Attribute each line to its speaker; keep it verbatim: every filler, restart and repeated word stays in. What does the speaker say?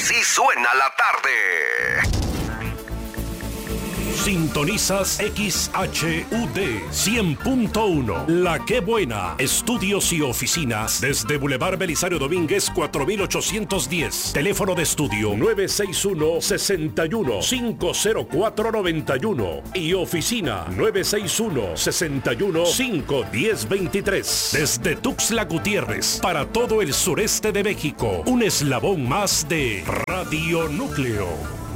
Speaker 1: Así suena la tarde.
Speaker 2: Sintonizas X H U D cien punto uno. La Qué Buena. Estudios y oficinas desde Boulevard Belisario Domínguez cuatro mil ochocientos diez. Teléfono de estudio nueve seis uno, seis uno, cinco cero cuatro, nueve uno y oficina nueve seis uno, seis uno, cinco uno cero, dos tres. Desde Tuxtla Gutiérrez para todo el sureste de México. Un eslabón más de Radio Núcleo.